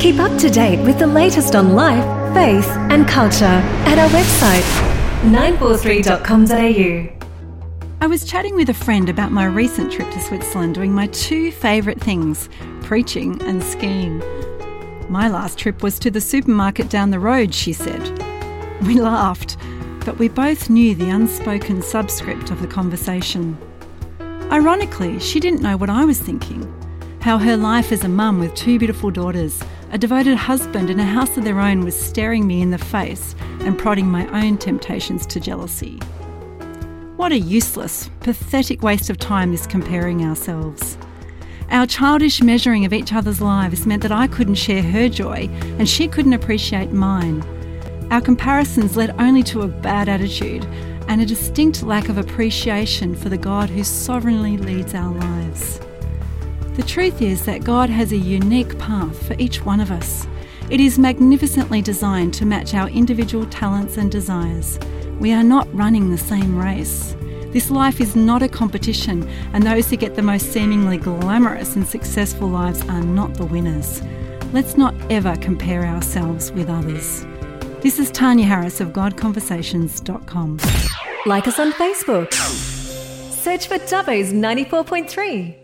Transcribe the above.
Keep up to date with the latest on life, faith and culture at our website 943.com.au. I was chatting with a friend about my recent trip to Switzerland doing my two favourite things, preaching and skiing. My last trip was to the supermarket down the road, she said. We laughed, but we both knew the unspoken subscript of the conversation. Ironically, she didn't know what I was thinking, how her life as a mum with two beautiful daughters, a devoted husband and a house of their own was staring me in the face and prodding my own temptations to jealousy. What a useless, pathetic waste of time this comparing ourselves. Our childish measuring of each other's lives meant that I couldn't share her joy and she couldn't appreciate mine. Our comparisons led only to a bad attitude and a distinct lack of appreciation for the God who sovereignly leads our lives. The truth is that God has a unique path for each one of us. It is magnificently designed to match our individual talents and desires. We are not running the same race. This life is not a competition, and those who get the most seemingly glamorous and successful lives are not the winners. Let's not ever compare ourselves with others. This is Tanya Harris of GodConversations.com. Like us on Facebook. Search for Dubbo's 94.3.